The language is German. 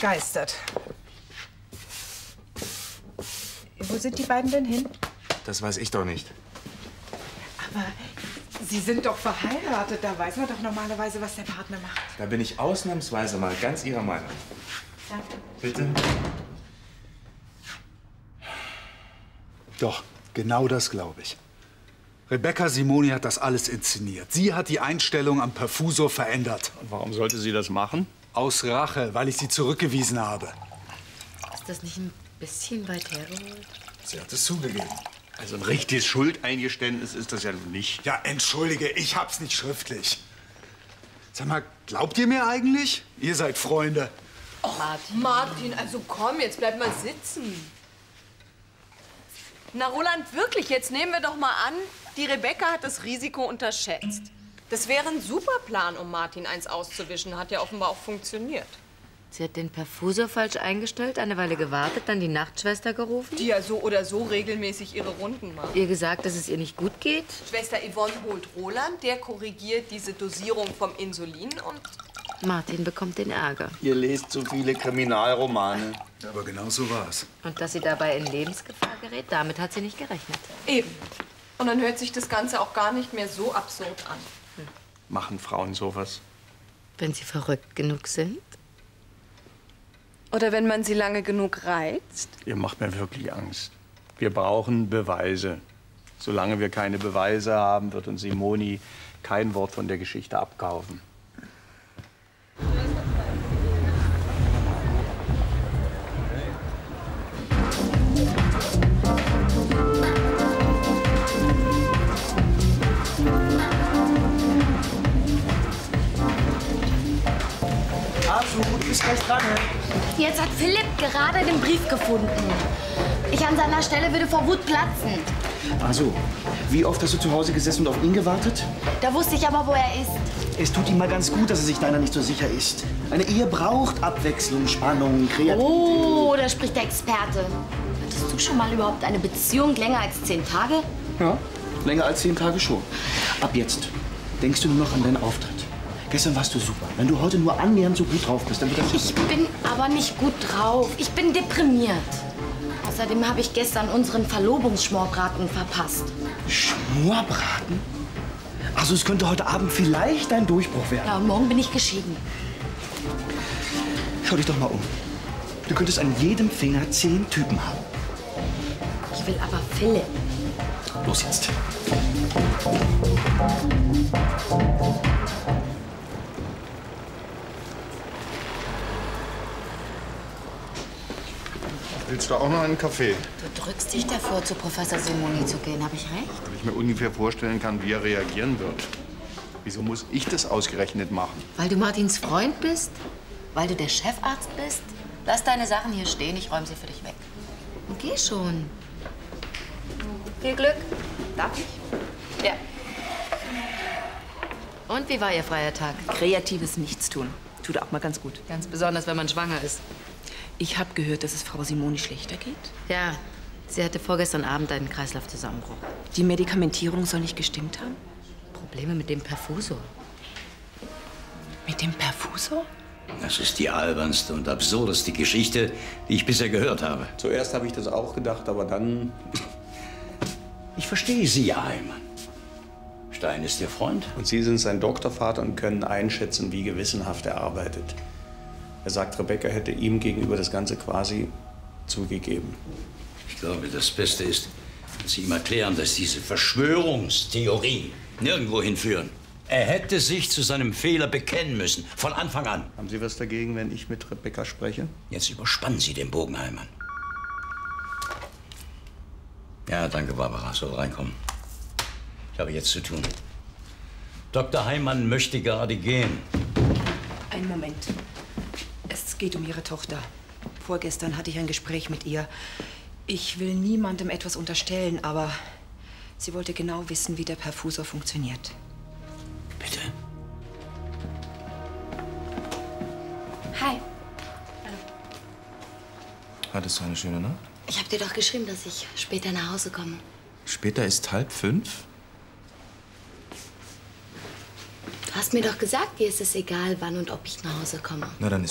begeistert. Wo sind die beiden denn hin? Das weiß ich doch nicht. Aber Sie sind doch verheiratet. Da weiß man doch normalerweise, was der Partner macht. Da bin ich ausnahmsweise mal ganz Ihrer Meinung. Danke. Bitte? Doch, genau das glaube ich. Rebecca Simoni hat das alles inszeniert. Sie hat die Einstellung am Perfusor verändert. Und warum sollte sie das machen? Aus Rache, weil ich sie zurückgewiesen habe. Ist das nicht ein bisschen weit hergeholt? Sie hat es zugegeben. Also ein richtiges Schuldeingeständnis ist das ja nun nicht. Ja, entschuldige, ich hab's nicht schriftlich. Sag mal, glaubt ihr mir eigentlich? Ihr seid Freunde. Och, Martin, also komm, jetzt bleib mal sitzen. Na, Roland, wirklich, jetzt nehmen wir doch mal an, die Rebecca hat das Risiko unterschätzt. Das wäre ein super Plan, um Martin eins auszuwischen. Hat ja offenbar auch funktioniert. Sie hat den Perfusor falsch eingestellt, eine Weile gewartet, dann die Nachtschwester gerufen. Die ja so oder so regelmäßig ihre Runden macht. Ihr gesagt, dass es ihr nicht gut geht? Schwester Yvonne holt Roland, der korrigiert diese Dosierung vom Insulin und... Martin bekommt den Ärger. Ihr lest so viele Kriminalromane. Ja, aber genau so war's. Und dass sie dabei in Lebensgefahr gerät, damit hat sie nicht gerechnet. Eben. Und dann hört sich das Ganze auch gar nicht mehr so absurd an. Machen Frauen sowas? Wenn sie verrückt genug sind? Oder wenn man sie lange genug reizt? Ihr macht mir wirklich Angst. Wir brauchen Beweise. Solange wir keine Beweise haben, wird uns Simoni kein Wort von der Geschichte abkaufen. Du bist gleich dran. Jetzt hat Philipp gerade den Brief gefunden. Ich an seiner Stelle würde vor Wut platzen. Also, wie oft hast du zu Hause gesessen und auf ihn gewartet? Da wusste ich aber, wo er ist. Es tut ihm mal ganz gut, dass er sich deiner nicht so sicher ist. Eine Ehe braucht Abwechslung, Spannung, Kreativität. Oh, da spricht der Experte. Hattest du schon mal überhaupt eine Beziehung länger als 10 Tage? Ja, länger als 10 Tage schon. Ab jetzt denkst du nur noch an deinen Auftritt. Gestern warst du super. Wenn du heute nur annähernd so gut drauf bist, dann wird das... Ich bin aber nicht gut drauf. Ich bin deprimiert. Außerdem habe ich gestern unseren Verlobungsschmorbraten verpasst. Schmorbraten? Also es könnte heute Abend vielleicht ein Durchbruch werden. Ja, und morgen bin ich geschieden. Schau dich doch mal um. Du könntest an jedem Finger 10 Typen haben. Ich will aber Philipp. Los jetzt. Willst du auch noch einen Kaffee? Du drückst dich davor, zu Professor Simoni zu gehen. Habe ich recht? Weil ich mir ungefähr vorstellen kann, wie er reagieren wird. Wieso muss ich das ausgerechnet machen? Weil du Martins Freund bist? Weil du der Chefarzt bist? Lass deine Sachen hier stehen, ich räume sie für dich weg. Und geh schon. Viel Glück. Darf ich? Ja. Und wie war Ihr freier Tag? Kreatives Nichtstun. Tut auch mal ganz gut. Ganz besonders, wenn man schwanger ist. Ich habe gehört, dass es Frau Simoni schlechter geht. Ja, sie hatte vorgestern Abend einen Kreislaufzusammenbruch. Die Medikamentierung soll nicht gestimmt haben? Probleme mit dem Perfusor. Mit dem Perfusor? Das ist die albernste und absurdeste Geschichte, die ich bisher gehört habe. Zuerst habe ich das auch gedacht, aber dann... Ich verstehe Sie ja, Heimann. Stein ist Ihr Freund. Und Sie sind sein Doktorvater und können einschätzen, wie gewissenhaft er arbeitet. Er sagt, Rebecca hätte ihm gegenüber das Ganze quasi zugegeben. Ich glaube, das Beste ist, dass Sie ihm erklären, dass diese Verschwörungstheorien nirgendwo hinführen. Er hätte sich zu seinem Fehler bekennen müssen, von Anfang an. Haben Sie was dagegen, wenn ich mit Rebecca spreche? Jetzt überspannen Sie den Bogen, Heimann. Ja, danke, Barbara. Soll reinkommen. Ich habe jetzt zu tun. Dr. Heimann möchte gerade gehen. Einen Moment. Es geht um Ihre Tochter. Vorgestern hatte ich ein Gespräch mit ihr. Ich will niemandem etwas unterstellen, aber sie wollte genau wissen, wie der Perfusor funktioniert. Bitte? Hi. Hattest du eine schöne Nacht? Ich habe dir doch geschrieben, dass ich später nach Hause komme. Später ist 4:30. Du hast mir doch gesagt, dir ist es egal, wann und ob ich nach Hause komme. Na, dann ist